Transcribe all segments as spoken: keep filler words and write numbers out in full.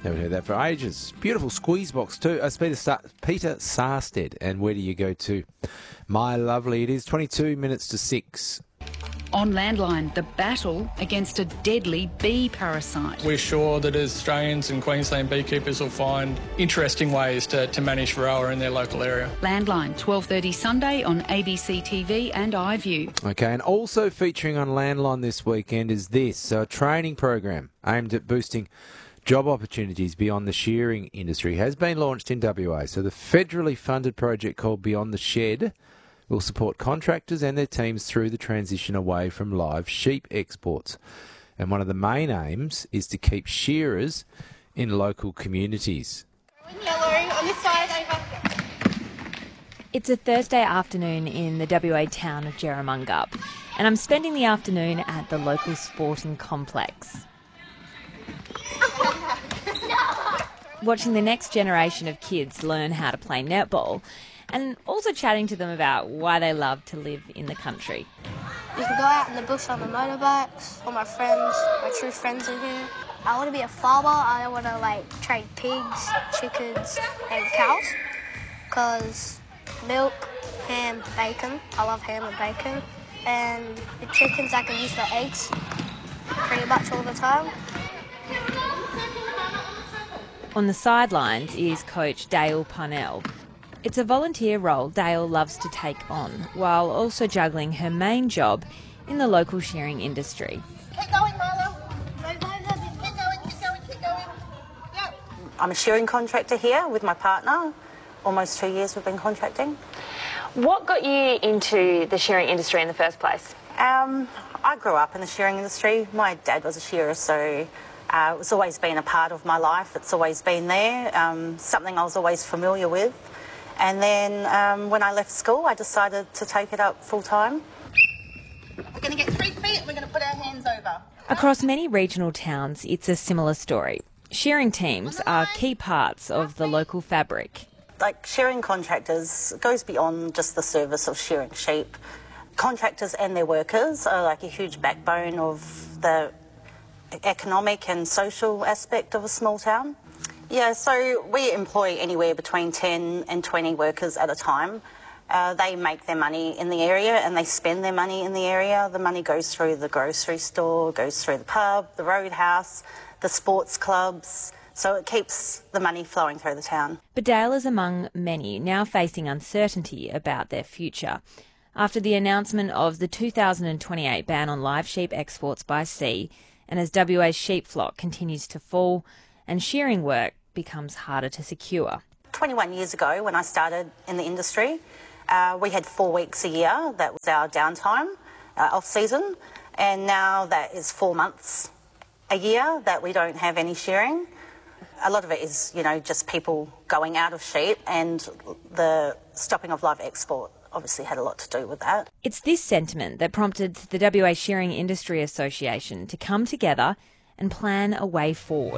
Haven't heard that for ages. Beautiful squeeze box too. Uh, Peter, Star- Peter Sarstead. And where do you go to? My lovely, it is twenty-two minutes to six. On Landline, the battle against a deadly bee parasite. We're sure that Australians and Queensland beekeepers will find interesting ways to, to manage Varroa in their local area. Landline, twelve thirty Sunday on A B C T V and iView. Okay, and also featuring on Landline this weekend is this, a training program aimed at boosting job opportunities beyond the shearing industry has been launched in W A. So the federally funded project called Beyond the Shed will support contractors and their teams through the transition away from live sheep exports. And one of the main aims is to keep shearers in local communities. Yellow on this side over. It's a Thursday afternoon in the W A town of Jerramungup, and I'm spending the afternoon at the local sporting complex. Watching the next generation of kids learn how to play netball, and also chatting to them about why they love to live in the country. You can go out in the bush on the motorbikes. All my friends, my true friends are here. I want to be a farmer. I want to like trade pigs, chickens, and cows. Cause milk, ham, bacon. I love ham and bacon. And the chickens I can use for eggs pretty much all the time. On the sidelines is coach Dale Parnell. It's a volunteer role Dale loves to take on, while also juggling her main job in the local shearing industry. Keep going, Marlo. Keep going, keep going, keep going. Yep. I'm a shearing contractor here with my partner. Almost two years we've been contracting. What got you into the shearing industry in the first place? Um, I grew up in the shearing industry. My dad was a shearer, so uh, it's always been a part of my life. It's always been there, um, something I was always familiar with. And then um, when I left school, I decided to take it up full time. We're going to get three feet and we're going to put our hands over. Across many regional towns, it's a similar story. Shearing teams are key parts of the local fabric. Like shearing contractors goes beyond just the service of shearing sheep. Contractors and their workers are like a huge backbone of the economic and social aspect of a small town. Yeah, so we employ anywhere between ten and twenty workers at a time. Uh, they make their money in the area and they spend their money in the area. The money goes through the grocery store, goes through the pub, the roadhouse, the sports clubs. So it keeps the money flowing through the town. But Dale is among many now facing uncertainty about their future. After the announcement of the two thousand twenty-eight ban on live sheep exports by sea, and as W A's sheep flock continues to fall, and shearing work becomes harder to secure. twenty-one years ago, when I started in the industry, uh, we had four weeks a year. That was our downtime, uh, off-season, and now that is four months a year that we don't have any shearing. A lot of it is, you know, just people going out of sheep, and the stopping of live export obviously had a lot to do with that. It's this sentiment that prompted the W A Shearing Industry Association to come together and plan a way forward.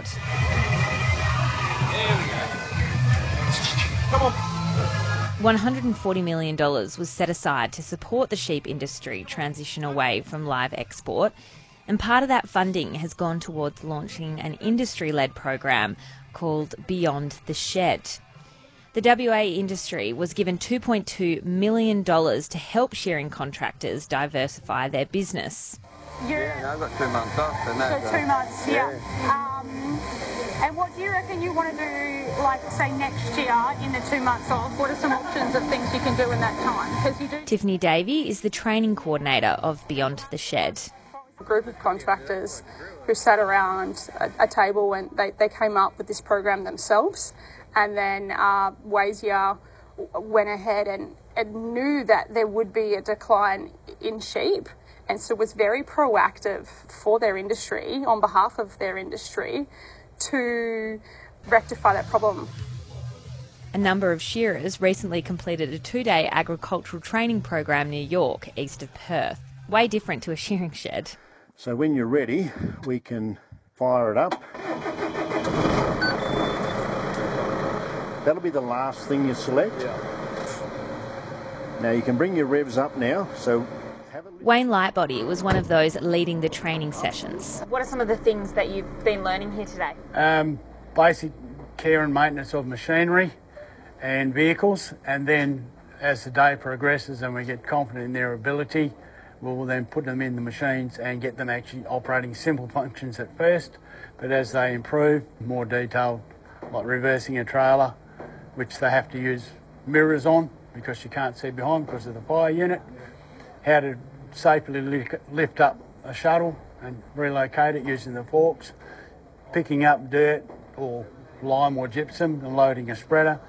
Come on. one hundred forty million dollars was set aside to support the sheep industry transition away from live export, and part of that funding has gone towards launching an industry-led program called Beyond the Shed. The W A industry was given two point two million dollars to help shearing contractors diversify their business. Yeah, no, I've got two months off. And that's so two months, yeah. yeah. Um, and what do you reckon you want to do, like, say, next year in the two months off? What are some options of things you can do in that time? Because you do. Tiffany Davey is the training coordinator of Beyond the Shed. A group of contractors who sat around a, a table and they, they came up with this program themselves, and then uh, Wazia went ahead and, and knew that there would be a decline in sheep, and so was very proactive for their industry, on behalf of their industry, to rectify that problem. A number of shearers recently completed a two-day agricultural training program near York, east of Perth. Way different to a shearing shed. So when you're ready, we can fire it up. That'll be the last thing you select. Yeah. Now you can bring your revs up now. So Wayne Lightbody was one of those leading the training sessions. What are some of the things that you've been learning here today? Um, basic care and maintenance of machinery and vehicles, and then as the day progresses and we get confident in their ability, we'll then put them in the machines and get them actually operating simple functions at first, but as they improve, more detailed, like reversing a trailer, which they have to use mirrors on because you can't see behind because of the fire unit, how to safely lift up a shuttle and relocate it using the forks, picking up dirt or lime or gypsum and loading a spreader.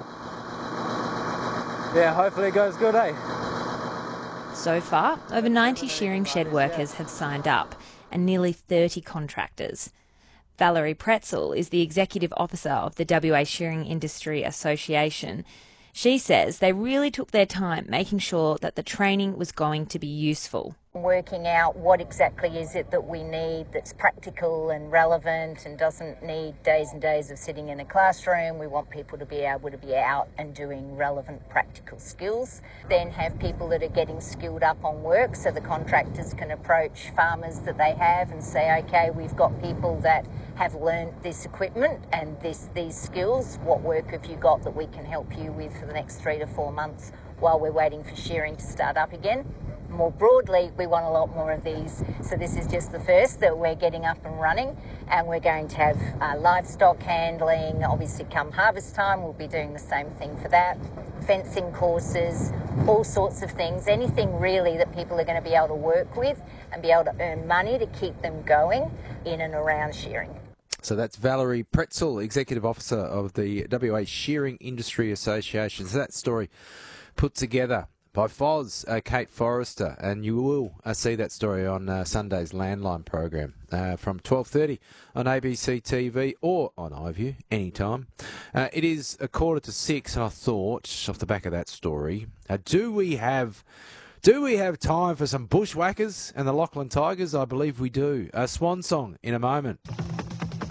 Yeah, hopefully it goes good, eh? So far, over ninety shearing shed workers have signed up and nearly thirty contractors. Valerie Pretzel is the Executive Officer of the W A Shearing Industry Association. She says they really took their time making sure that the training was going to be useful. Working out what exactly is it that we need that's practical and relevant and doesn't need days and days of sitting in a classroom. We want people to be able to be out and doing relevant practical skills. Then have people that are getting skilled up on work so the contractors can approach farmers that they have and say, okay, we've got people that have learned this equipment and this these skills. What work have you got that we can help you with for the next three to four months while we're waiting for shearing to start up again? More broadly, we want a lot more of these. So this is just the first that we're getting up and running, and we're going to have uh, livestock handling. Obviously, come harvest time, we'll be doing the same thing for that. Fencing courses, all sorts of things, anything really that people are going to be able to work with and be able to earn money to keep them going in and around shearing. So that's Valerie Pretzel, Executive Officer of the W A Shearing Industry Association. So that story put together by F O S, uh, Kate Forrester, and you will uh, see that story on uh, Sunday's Landline program uh, from twelve thirty on A B C T V or on iView anytime. Uh, it is a quarter to six, and I thought, off the back of that story, uh, do we have do we have time for some bushwhackers and the Lachlan Tigers? I believe we do. A swan song in a moment.